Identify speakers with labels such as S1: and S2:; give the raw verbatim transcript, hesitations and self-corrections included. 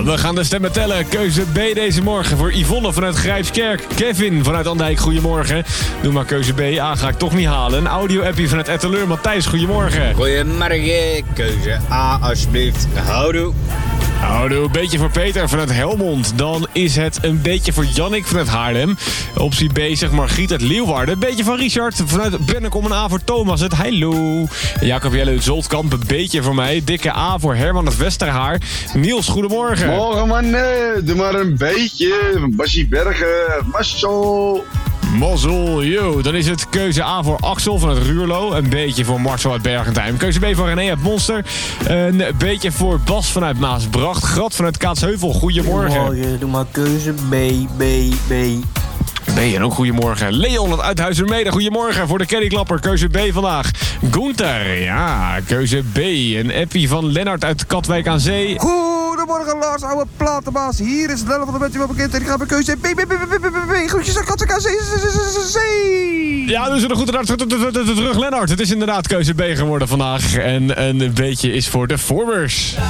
S1: we gaan de stemmen tellen. Keuze B deze morgen voor Yvonne vanuit Grijpskerk. Kevin vanuit Andijk, goedemorgen. Doe maar keuze B. A ga ik toch niet halen. Een audio-appie vanuit Etteleur. Matthijs, goedemorgen.
S2: Goedemorgen. Keuze A, alsjeblieft. Houdoe.
S1: Houdoe, een beetje voor Peter vanuit Helmond. Dan is het een beetje voor Jannik vanuit Haarlem. Optie B, zeg Margriet uit Leeuwarden. Een beetje van Richard vanuit Bennekom. Een A voor Thomas uit Heilo. Jacob Jelle uit Zoltkamp, een beetje voor mij. Dikke A voor Herman uit Westerhaar. Niels, goedemorgen.
S3: Morgen man, nee, doe maar een beetje. Bassie Bergen, Marcel.
S1: Mazzel, yo. Dan is het keuze A voor Axel vanuit Ruurlo. Een beetje voor Marcel uit Bergentijn. Keuze B voor René uit Monster. Een beetje voor Bas vanuit Maasbracht. Grat vanuit Kaatsheuvel, goedemorgen.
S4: Goedemorgen, doe maar keuze B, B, B.
S1: B en ook goedemorgen. Leon uit Huizenmede, goedemorgen voor de Caddyklapper. Keuze B vandaag. Gunther, ja, keuze B. Een appie van Lennart uit Katwijk aan Zee.
S5: Goedemorgen Lars, oude platenbaas. Hier is Lennart van de Bent, wel bekend. En ik ga bij keuze B, B, B, B, B, B, B. Groetjes aan Katwijk aan Zee.
S1: Ja, dus een goede raad terug, Lennart. Het is inderdaad keuze B geworden vandaag. En een beetje is voor de Forbers.